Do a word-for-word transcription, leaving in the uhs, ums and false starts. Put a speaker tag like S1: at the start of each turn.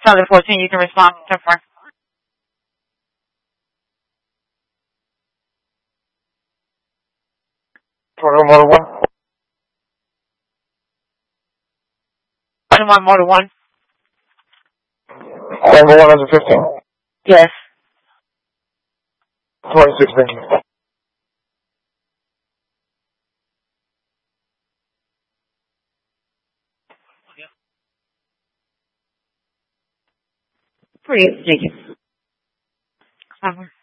S1: Southern fourteen, you can respond to four.
S2: twenty-one Motor one.
S1: twenty-one Motor one.
S2: Number one hundred fifteen.
S1: Yes.
S2: twenty-six, thank you.
S1: Pretty, thank you. Cover.